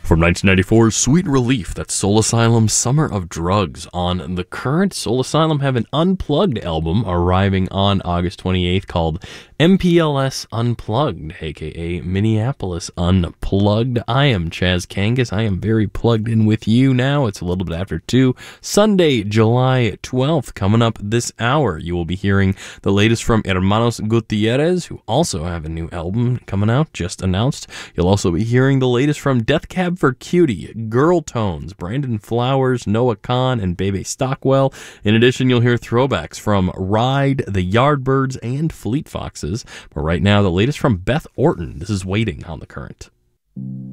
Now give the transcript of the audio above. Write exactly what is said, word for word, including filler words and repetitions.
From nineteen ninety-four's Sweet Relief, that's Soul Asylum's Summer of Drugs. On The Current, Soul Asylum have an unplugged album arriving on August twenty-eighth called M P L S Unplugged, aka Minneapolis Unplugged. I am Chaz Kangas. I am very plugged in with you now. It's a little bit after two. Sunday, July twelfth, coming up this hour. You will be hearing the latest from Hermanos Gutierrez, who also have a new album coming out, just announced. You'll also be hearing the latest from Death Cab for Cutie, Girl Tones, Brandon Flowers, Noah Kahn, and Bebe Stockwell. In addition, you'll hear throwbacks from Ride, the Yardbirds, and Fleet Foxes. But right now, the latest from Beth Orton. This is Waiting on The Current.